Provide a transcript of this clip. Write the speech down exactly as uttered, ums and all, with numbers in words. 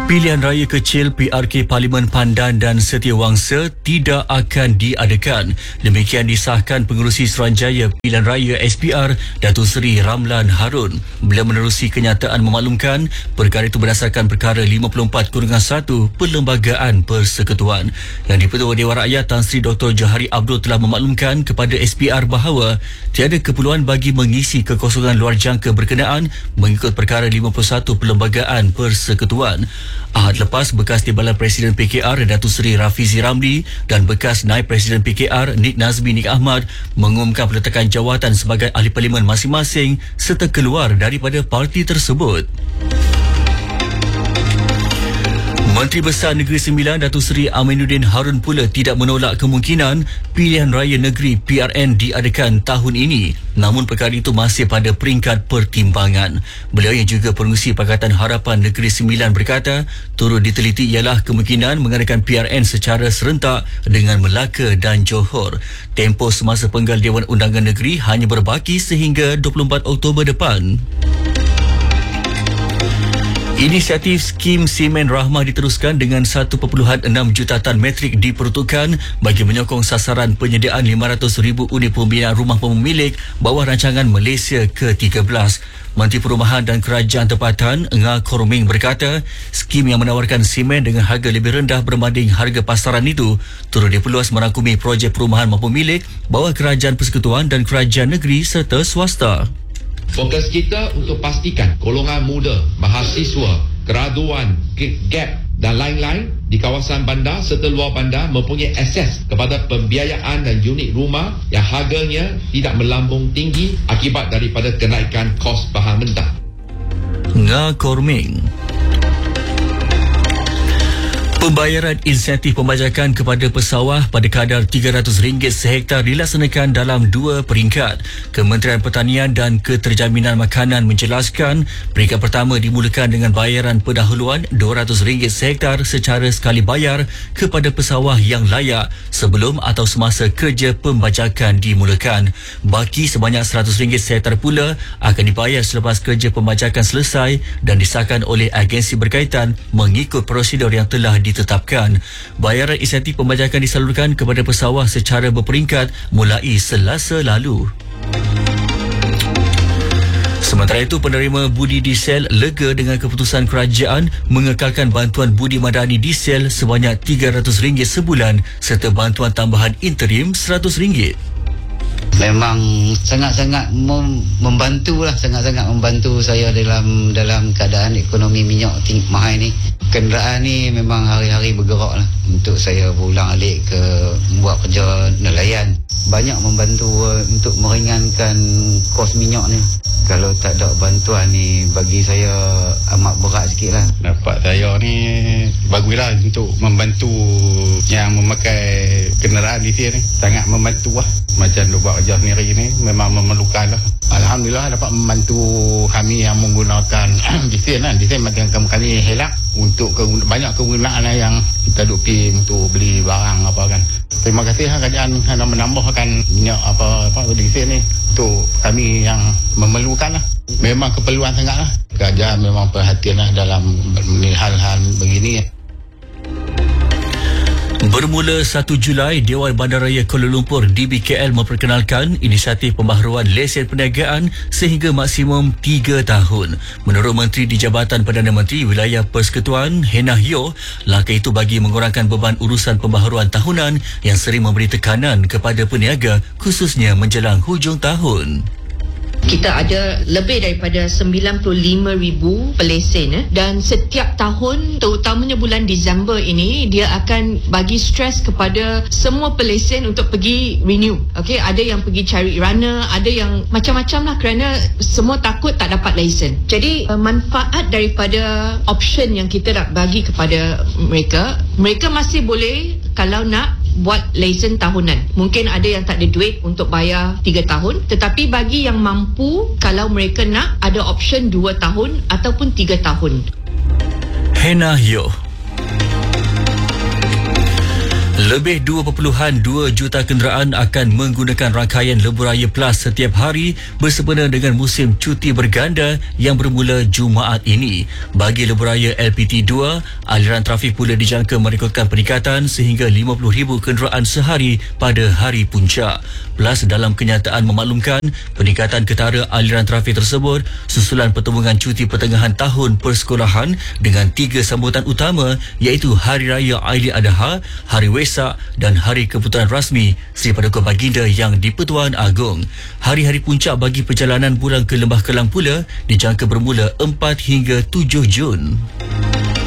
Pilihan raya kecil P R K Parlimen Pandan dan Setiawangsa tidak akan diadakan. Demikian disahkan Pengerusi Suruhanjaya Pilihan Raya S P R, Datuk Seri Ramlan Harun. Beliau menerusi kenyataan memaklumkan perkara itu berdasarkan perkara lima puluh empat satu Perlembagaan Persekutuan. Yang di-Ketua Dewan Rakyat Tan Sri Doktor Johari Abdul telah memaklumkan kepada S P R bahawa tiada keperluan bagi mengisi kekosongan luar jangka berkenaan mengikut perkara lima puluh satu Perlembagaan Persekutuan. Ahad lepas, bekas Timbalan Presiden P K R Datuk Seri Rafizi Ramli dan bekas Naib Presiden P K R Nik Nazmi Nik Ahmad mengumumkan peletakan jawatan sebagai ahli parlimen masing-masing serta keluar daripada parti tersebut. Menteri Besar Negeri Sembilan Datuk Seri Aminuddin Harun pula tidak menolak kemungkinan pilihan raya negeri P R N diadakan tahun ini. Namun perkara itu masih pada peringkat pertimbangan. Beliau yang juga Pengerusi Pakatan Harapan Negeri Sembilan berkata, turut diteliti ialah kemungkinan mengadakan P R N secara serentak dengan Melaka dan Johor. Tempoh semasa penggal Dewan Undangan Negeri hanya berbaki sehingga dua puluh empat Oktober depan. Inisiatif skim Semen Rahmah diteruskan dengan satu perpuluhan enam juta tan metrik diperuntukkan bagi menyokong sasaran penyediaan lima ratus ribu unit pembinaan rumah pemilik bawah rancangan Malaysia ke tiga belas. Menteri Perumahan dan Kerajaan Tempatan Nga Korming berkata, skim yang menawarkan semen dengan harga lebih rendah berbanding harga pasaran itu turut diperluas merangkumi projek perumahan mampu milik bawah Kerajaan Persekutuan dan Kerajaan Negeri serta swasta. Fokus kita untuk pastikan golongan muda, mahasiswa, graduan, gap dan lain-lain di kawasan bandar serta luar bandar mempunyai akses kepada pembiayaan dan unit rumah yang harganya tidak melambung tinggi akibat daripada kenaikan kos bahan mentah. Nga Korming. Pembayaran insentif pembajakan kepada pesawah pada kadar tiga ratus ringgit sehektar dilaksanakan dalam dua peringkat. Kementerian Pertanian dan Keterjaminan Makanan menjelaskan peringkat pertama dimulakan dengan bayaran pendahuluan dua ratus ringgit sehektar secara sekali bayar kepada pesawah yang layak sebelum atau semasa kerja pembajakan dimulakan. Baki sebanyak seratus ringgit sehektar pula akan dibayar selepas kerja pembajakan selesai dan disahkan oleh agensi berkaitan mengikut prosedur yang telah di ditetapkan. Bayaran insentif pembajakan disalurkan kepada pesawah secara berperingkat mulai Selasa lalu. Sementara itu, penerima budi diesel lega dengan keputusan kerajaan mengekalkan bantuan budi madani diesel sebanyak tiga ratus ringgit sebulan serta bantuan tambahan interim seratus ringgit. Memang sangat-sangat mem- membantu lah, sangat-sangat membantu saya dalam dalam keadaan ekonomi minyak tinggi mahal ni. Kenderaan ni memang hari-hari bergerak lah untuk saya berulang alik ke buat kerja nelayan. Banyak membantu uh, untuk meringankan kos minyak ni. Kalau tak ada bantuan ni bagi saya amat berat sikit lah. Dapat saya ni baguslah untuk membantu yang memakai kenderaan diesel ni. Sangat membantu lah. Macam duk buat kerja sendiri ni memang memerlukan lah. Alhamdulillah dapat membantu kami yang menggunakan diesel lah. Diesel macam kami helak untuk ke, banyak kegunaan lah yang kita duk pergi untuk beli barang apa kan. Terima kasih lah kerajaan yang menambahkan minyak apa apa diesel ni untuk kami yang memerlukan lah. Memang keperluan sangat lah. Kerajaan memang perhatian lah dalam hal-hal begini. Bermula satu Julai, Dewan Bandaraya Kuala Lumpur D B K L memperkenalkan inisiatif pembaharuan lesen perniagaan sehingga maksimum tiga tahun. Menurut Menteri di Jabatan Perdana Menteri Wilayah Persekutuan Hena Hyo, langkah itu bagi mengurangkan beban urusan pembaharuan tahunan yang sering memberi tekanan kepada peniaga khususnya menjelang hujung tahun. Kita ada lebih daripada sembilan puluh lima ribu pelesen eh? Dan setiap tahun, terutamanya bulan Disember ini, dia akan bagi stres kepada semua pelesen untuk pergi renew. Okay? Ada yang pergi cari runner, ada yang macam-macam lah kerana semua takut tak dapat lesen. Jadi manfaat daripada option yang kita nak bagi kepada mereka, mereka masih boleh kalau nak buat lesen tahunan. Mungkin ada yang tak ada duit untuk bayar tiga tahun, tetapi bagi yang mampu, kalau mereka nak, ada option dua tahun ataupun tiga tahun. Hena Hyo. Lebih dua perpuluhan dua juta kenderaan akan menggunakan rangkaian Lebuh Raya Plus setiap hari bersempena dengan musim cuti berganda yang bermula Jumaat ini. Bagi Lebuh Raya L P T dua, aliran trafik pula dijangka merekodkan peningkatan sehingga lima puluh ribu kenderaan sehari pada hari puncak. Plus dalam kenyataan memaklumkan peningkatan ketara aliran trafik tersebut susulan pertembungan cuti pertengahan tahun persekolahan dengan tiga sambutan utama iaitu Hari Raya Aidiladha, Hari Wesak dan Hari Keputusan Rasmi Sri Paduka Baginda Yang di-Pertuan Agong. Hari-hari puncak bagi perjalanan pulang ke Lembah Kelang pula dijangka bermula empat hingga tujuh Jun.